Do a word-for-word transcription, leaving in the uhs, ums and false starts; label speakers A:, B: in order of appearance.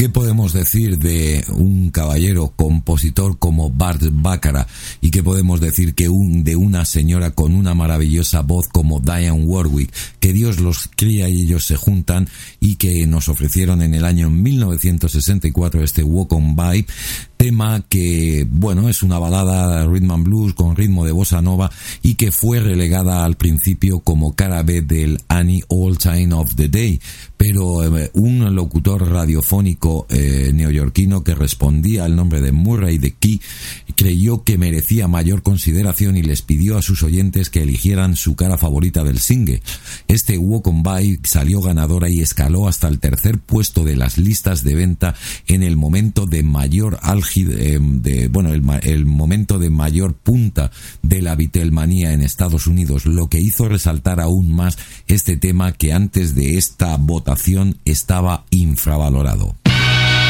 A: ¿Qué podemos decir de un caballero compositor como Burt Bacharach? ¿Y qué podemos decir que un, de una señora con una maravillosa voz como Dionne Warwick? Que Dios los cría y ellos se juntan, y que nos ofrecieron en el año mil novecientos sesenta y cuatro este Walk On By, tema que, bueno, es una balada rhythm and blues con ritmo de bossa nova, y que fue relegada al principio como cara B del Any All Time of the Day, pero eh, un locutor radiofónico eh, neoyorquino que respondía al nombre de Murray de Key creyó que merecía mayor consideración y les pidió a sus oyentes que eligieran su cara favorita del single. Este Walk On By salió ganadora y escaló hasta el tercer puesto de las listas de venta en el momento de mayor álgido, eh, de, bueno, el, el momento de mayor punta de la Beatlemanía en Estados Unidos, lo que hizo resaltar aún más este tema que antes de esta votación estaba infravalorado.